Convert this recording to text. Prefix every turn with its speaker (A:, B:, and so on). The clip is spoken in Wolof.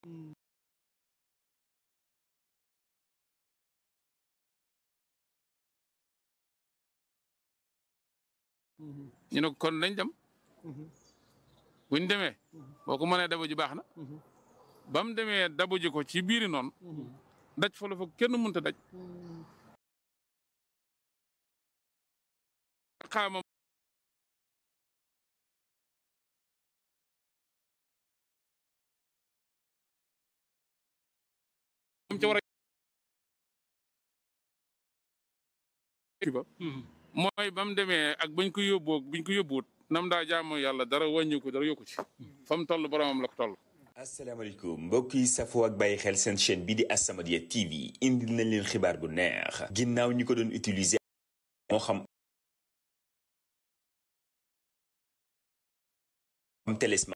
A: ñu ne kon nañ dem buñ demee boo ko mënee dabu ji baax na ba mu demee dabu ji ko ci biiri noonu daj fa la fa kenn mënta daj xaama moom ca war a ba mooy ba mu demee ak bañ ko yóbboo biñ ko yóbbuwut nam daa jaamu yàlla dara wàññi ko dara yokku ci fa mu toll boromam la ko toll.
B: asalaamaaleykum mbokk yi safoo ak bàyyi xel seen chaîne bi di As-Samadiyya TV indil nañ leen xibaar bu neex ginnaaw ñi ko doon utiliser moo xam am télésma